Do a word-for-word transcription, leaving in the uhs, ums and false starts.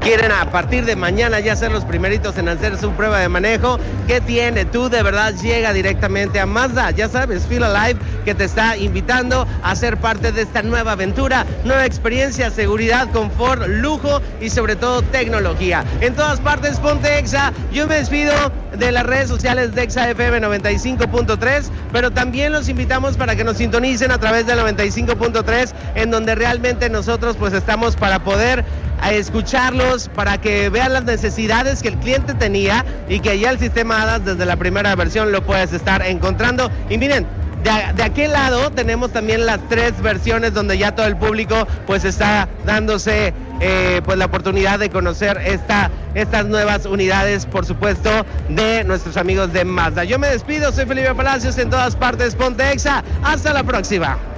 quieren a partir de mañana ya ser los primeritos en hacer su prueba de manejo, ¿qué tiene? Tú de verdad llega directamente a Mazda, ya sabes, Feel Alive, que te está invitando a ser parte de esta nueva aventura, nueva experiencia, seguridad, confort, lujo y sobre todo tecnología. En todas partes, ponte Exa. Yo me despido de las redes sociales de Exa F M noventa y cinco punto tres, pero también los invitamos para que nos sintonicen a través del noventa y cinco punto tres, en donde realmente nosotros pues estamos para poder a escucharlos, para que vean las necesidades que el cliente tenía y que ya el sistema Hadas desde la primera versión lo puedes estar encontrando. Y miren, de, de aquel lado tenemos también las tres versiones donde ya todo el público pues está dándose eh, pues la oportunidad de conocer esta, estas nuevas unidades, por supuesto, de nuestros amigos de Mazda. Yo me despido, soy Felipe Palacios, en todas partes ponte Exa, hasta la próxima.